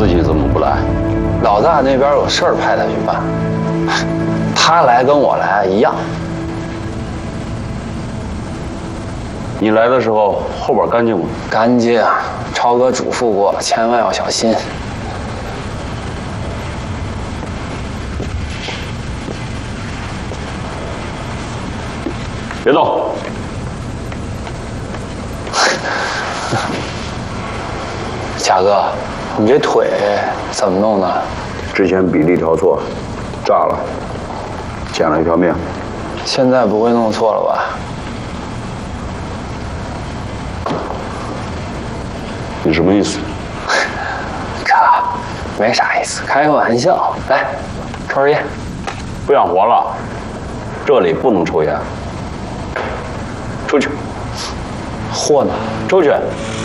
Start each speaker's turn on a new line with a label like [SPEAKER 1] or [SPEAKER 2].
[SPEAKER 1] 自己怎么不来？
[SPEAKER 2] 老大那边有事儿派他去办，他来跟我来一样。
[SPEAKER 1] 你来的时候后边干净吗？
[SPEAKER 2] 干净，超哥嘱咐过，千万要小心。
[SPEAKER 1] 别动。
[SPEAKER 2] 贾哥，你这腿怎么弄的？
[SPEAKER 1] 之前比例调错，炸了，捡了一条命。
[SPEAKER 2] 现在不会弄错了吧？
[SPEAKER 1] 你什么意思？
[SPEAKER 2] 卡，没啥意思，开个玩笑。来，抽根烟。
[SPEAKER 1] 不想活了？这里不能抽烟。出去。
[SPEAKER 2] 货呢？
[SPEAKER 1] 出去。